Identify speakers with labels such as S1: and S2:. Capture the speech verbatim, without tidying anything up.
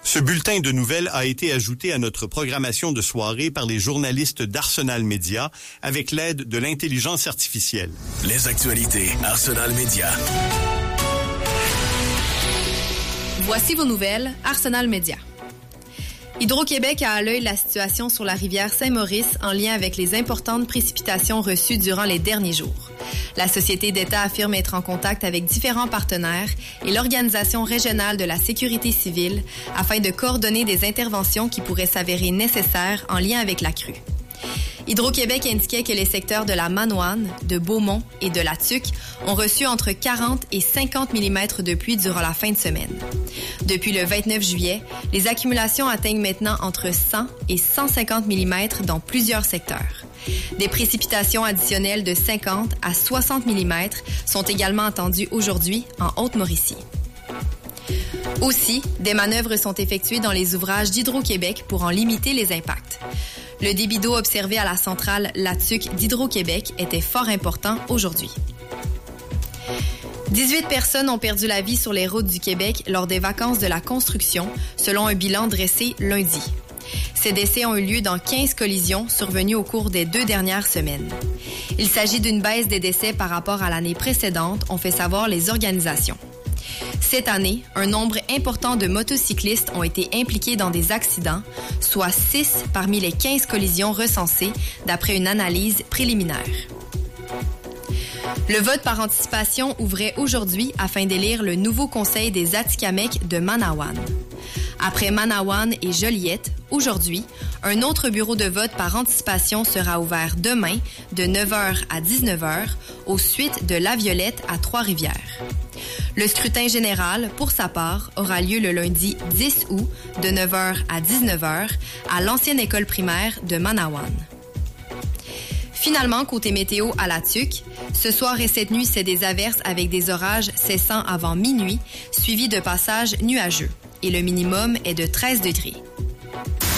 S1: Ce bulletin de nouvelles a été ajouté à notre programmation de soirée par les journalistes d'Arsenal Média avec l'aide de l'intelligence artificielle.
S2: Les actualités Arsenal Média.
S3: Voici vos nouvelles Arsenal Média. Hydro-Québec a à l'œil la situation sur la rivière Saint-Maurice en lien avec les importantes précipitations reçues durant les derniers jours. La Société d'État affirme être en contact avec différents partenaires et l'Organisation régionale de la sécurité civile afin de coordonner des interventions qui pourraient s'avérer nécessaires en lien avec la crue. Hydro-Québec indiquait que les secteurs de la Manoine, de Beaumont et de la Tuque ont reçu entre quarante et cinquante millimètres de pluie durant la fin de semaine. Depuis le vingt-neuf juillet, les accumulations atteignent maintenant entre cent et cent cinquante millimètres dans plusieurs secteurs. Des précipitations additionnelles de cinquante à soixante millimètres sont également attendues aujourd'hui en Haute-Mauricie. Aussi, des manœuvres sont effectuées dans les ouvrages d'Hydro-Québec pour en limiter les impacts. Le débit d'eau observé à la centrale La Tuque d'Hydro-Québec était fort important aujourd'hui. dix-huit personnes ont perdu la vie sur les routes du Québec lors des vacances de la construction, selon un bilan dressé lundi. Ces décès ont eu lieu dans quinze collisions survenues au cours des deux dernières semaines. Il s'agit d'une baisse des décès par rapport à l'année précédente, ont fait savoir les organisations. Cette année, un nombre important de motocyclistes ont été impliqués dans des accidents, soit six parmi les quinze collisions recensées d'après une analyse préliminaire. Le vote par anticipation ouvrait aujourd'hui afin d'élire le nouveau conseil des Atikamekw de Manawan. Après Manawan et Joliette, aujourd'hui, un autre bureau de vote par anticipation sera ouvert demain de neuf heures à dix-neuf heures aux suites de La Violette à Trois-Rivières. Le scrutin général, pour sa part, aura lieu le lundi dix août de neuf heures à dix-neuf heures à l'ancienne école primaire de Manawan. Finalement, côté météo à la Tuque, ce soir et cette nuit, c'est des averses avec des orages cessant avant minuit, suivis de passages nuageux. Et le minimum est de treize degrés.